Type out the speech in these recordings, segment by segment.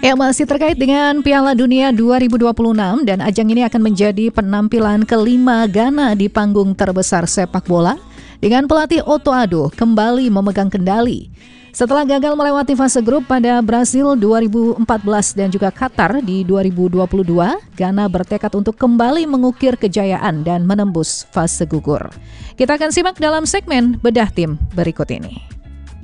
Ya, masih terkait dengan Piala Dunia 2026 dan ajang ini akan menjadi penampilan kelima Ghana di panggung terbesar sepak bola dengan pelatih Otto Addo kembali memegang kendali. Setelah gagal melewati fase grup pada Brasil 2014 dan juga Qatar di 2022, Ghana bertekad untuk kembali mengukir kejayaan dan menembus fase gugur. Kita akan simak dalam segmen Bedah Tim berikut ini.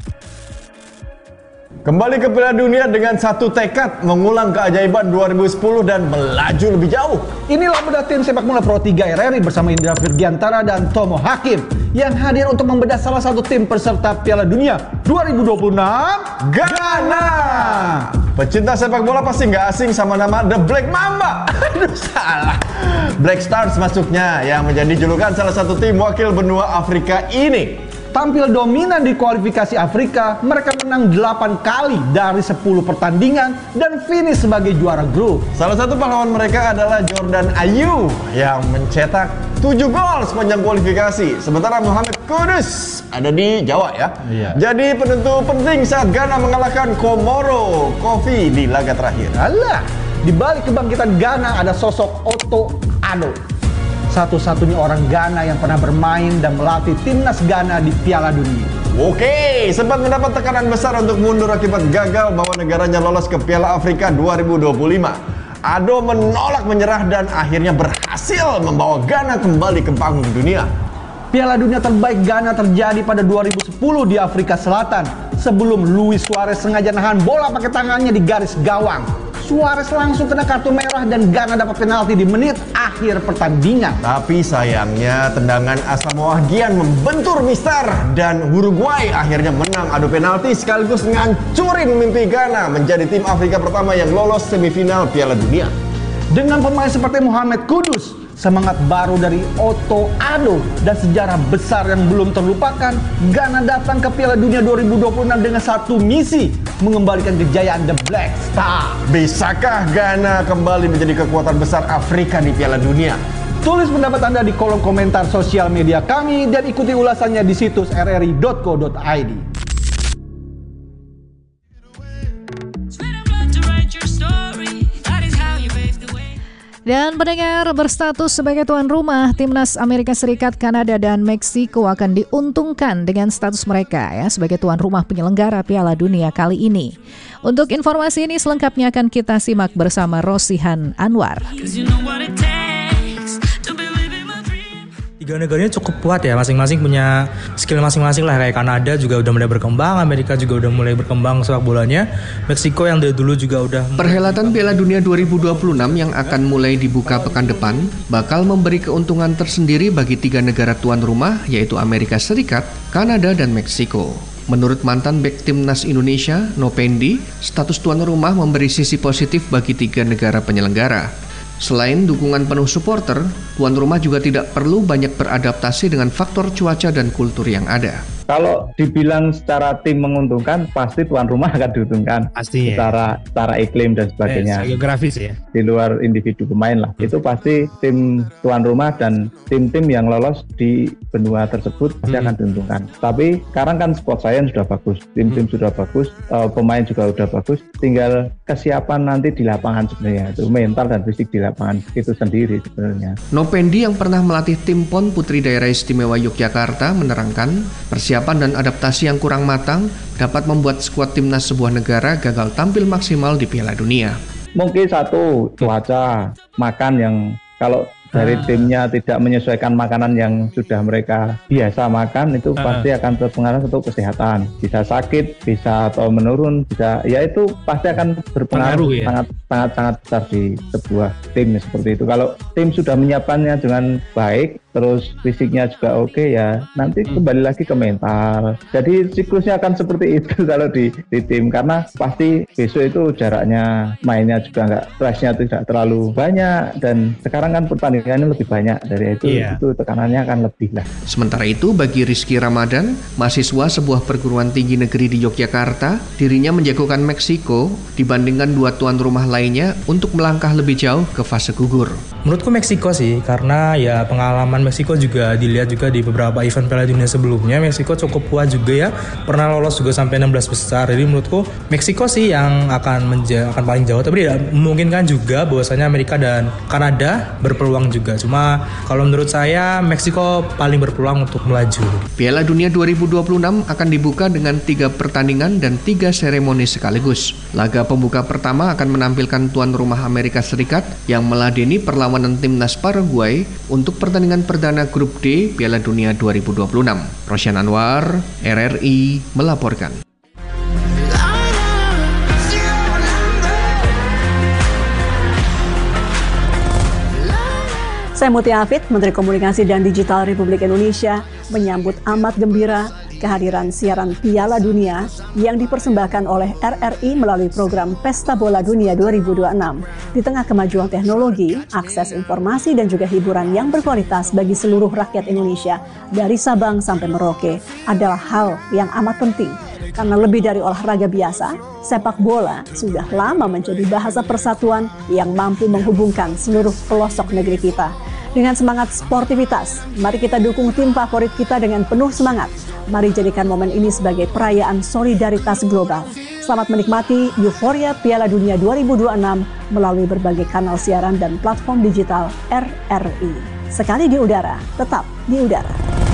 Kembali ke Piala Dunia dengan satu tekad mengulang keajaiban 2010 dan melaju lebih jauh. Inilah bedah tim sepak bola Pro 3 RRI bersama Indra Virgiantara dan Tomo Hakim yang hadir untuk membedah salah satu tim peserta Piala Dunia 2026 Ghana. Pecinta sepak bola pasti nggak asing sama nama The Black Mamba. Aduh, salah. Black Stars masuknya yang menjadi julukan salah satu tim wakil benua Afrika ini. Tampil dominan di kualifikasi Afrika, mereka menang 8 kali dari 10 pertandingan dan finish sebagai juara grup. Salah satu pahlawan mereka adalah Jordan Ayew yang mencetak 7 gol sepanjang kualifikasi. Sementara Mohamed Kudus ada di Jawa ya. Iya. Jadi penentu penting saat Ghana mengalahkan Komoro Kofi di laga terakhir. Alah, di balik kebangkitan Ghana ada sosok Otto Addo. Satu-satunya orang Ghana yang pernah bermain dan melatih timnas Ghana di Piala Dunia. Oke, sempat mendapat tekanan besar untuk mundur akibat gagal bawa negaranya lolos ke Piala Afrika 2025. Addo menolak menyerah dan akhirnya berhasil membawa Ghana kembali ke panggung dunia. Piala Dunia terbaik Ghana terjadi pada 2010 di Afrika Selatan sebelum Luis Suarez sengaja nahan bola pakai tangannya di garis gawang. Suarez langsung kena kartu merah dan Ghana dapat penalti di menit akhir pertandingan. Tapi sayangnya tendangan Asamoah Gyan membentur Mister dan Uruguay akhirnya menang adu penalti sekaligus ngancurin mimpi Ghana menjadi tim Afrika pertama yang lolos semifinal Piala Dunia. Dengan pemain seperti Mohamed Kudus, semangat baru dari Otto Addo dan sejarah besar yang belum terlupakan, Ghana datang ke Piala Dunia 2026 dengan satu misi, mengembalikan kejayaan The Black Star. Bisakah Ghana kembali menjadi kekuatan besar Afrika di Piala Dunia? Tulis pendapat Anda di kolom komentar sosial media kami dan ikuti ulasannya di situs rri.co.id. Dan pendengar, berstatus sebagai tuan rumah, timnas Amerika Serikat, Kanada, dan Meksiko akan diuntungkan dengan status mereka ya sebagai tuan rumah penyelenggara Piala Dunia kali ini. Untuk informasi ini selengkapnya akan kita simak bersama Rosihan Anwar. Tiga negaranya cukup kuat ya, masing-masing punya skill masing-masing lah. Kayak Kanada juga udah mulai berkembang, Amerika juga udah mulai berkembang sepak bolanya, Meksiko yang dari dulu juga udah. Perhelatan Piala Dunia 2026 yang akan mulai dibuka pekan depan bakal memberi keuntungan tersendiri bagi tiga negara tuan rumah, yaitu Amerika Serikat, Kanada, dan Meksiko. Menurut mantan bek timnas Indonesia, Nopendi, status tuan rumah memberi sisi positif bagi tiga negara penyelenggara. Selain dukungan penuh supporter, tuan rumah juga tidak perlu banyak beradaptasi dengan faktor cuaca dan kultur yang ada. Kalau dibilang secara tim menguntungkan, pasti tuan rumah akan diuntungkan. Pasti secara iklim dan sebagainya. Geografis ya. Di luar individu pemain lah. Itu pasti tim tuan rumah dan tim-tim yang lolos di benua tersebut pasti akan diuntungkan. Tapi sekarang kan sport science sudah bagus, tim-tim sudah bagus, pemain juga sudah bagus. Tinggal kesiapan nanti di lapangan sebenarnya. Itu mental dan fisik di lapangan itu sendiri sebenarnya. Nopendi yang pernah melatih tim PON Putri Daerah Istimewa Yogyakarta menerangkan persiapan dan adaptasi yang kurang matang dapat membuat skuad timnas sebuah negara gagal tampil maksimal di Piala Dunia. Mungkin satu, cuaca, makan yang kalau dari timnya tidak menyesuaikan makanan yang sudah mereka biasa makan, itu pasti akan berpengaruh untuk kesehatan. Bisa sakit, bisa atau menurun, bisa, ya itu pasti akan berpengaruh ya? sangat besar di sebuah tim seperti itu. Kalau tim sudah menyiapkannya dengan baik, terus fisiknya juga oke, ya nanti kembali lagi ke mental. Jadi siklusnya akan seperti itu kalau di tim, karena pasti besok itu jaraknya mainnya juga nggak, flashnya tidak terlalu banyak, dan sekarang kan pertandingannya lebih banyak dari itu tekanannya akan lebih lah. Sementara itu bagi Rizky Ramadan, mahasiswa sebuah perguruan tinggi negeri di Yogyakarta, dirinya menjagokan Meksiko dibandingkan dua tuan rumah lainnya untuk melangkah lebih jauh ke fase gugur. Menurutku Meksiko sih, karena ya pengalaman Meksiko juga dilihat juga di beberapa event Piala Dunia sebelumnya, Meksiko cukup kuat juga ya, pernah lolos juga sampai 16 besar. Jadi menurutku Meksiko sih yang akan paling jauh, tapi tidak memungkinkan juga bahwasanya Amerika dan Kanada berpeluang juga. Cuma kalau menurut saya Meksiko paling berpeluang untuk melaju. Piala Dunia 2026 akan dibuka dengan 3 pertandingan dan 3 seremoni sekaligus. Laga pembuka pertama akan menampilkan tuan rumah Amerika Serikat yang meladeni perlawanan timnas Paraguay untuk pertandingan perdana Grup D Piala Dunia 2026. Rosyan Anwar, RRI melaporkan. Saya Mutia Hafid, Menteri Komunikasi dan Digital Republik Indonesia, menyambut amat gembira kehadiran siaran Piala Dunia yang dipersembahkan oleh RRI melalui program Pesta Bola Dunia 2026. Di tengah kemajuan teknologi, akses informasi dan juga hiburan yang berkualitas bagi seluruh rakyat Indonesia dari Sabang sampai Merauke adalah hal yang amat penting. Karena lebih dari olahraga biasa, sepak bola sudah lama menjadi bahasa persatuan yang mampu menghubungkan seluruh pelosok negeri kita. Dengan semangat sportivitas, mari kita dukung tim favorit kita dengan penuh semangat. Mari jadikan momen ini sebagai perayaan solidaritas global. Selamat menikmati euforia Piala Dunia 2026 melalui berbagai kanal siaran dan platform digital RRI. Sekali di udara, tetap di udara.